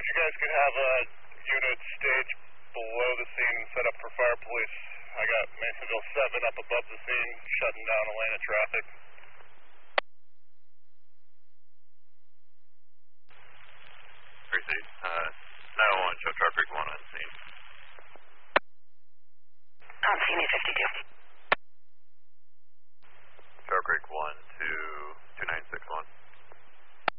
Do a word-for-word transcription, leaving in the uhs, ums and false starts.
you guys could have a unit stage below the scene and set up for fire police. I got Masonville seven up above the scene, shutting down a lane of traffic. Received. Uh, nine one one, show truck one on scene. On scene eight fifty-two.